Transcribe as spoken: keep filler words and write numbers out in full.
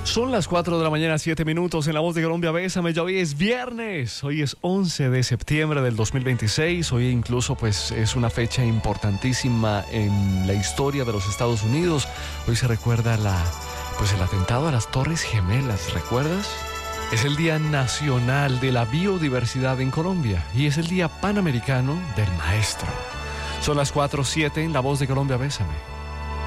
Son las cuatro de la mañana, siete minutos en La Voz de Colombia. Bésame, ya hoy es viernes, hoy es once de septiembre del dos mil veintiséis, hoy incluso pues es una fecha importantísima en la historia de los Estados Unidos. Hoy se recuerda la, pues el atentado a las Torres Gemelas, ¿recuerdas? Es el Día Nacional de la Biodiversidad en Colombia y es el Día Panamericano del Maestro. Son las cuatro siete en La Voz de Colombia, bésame.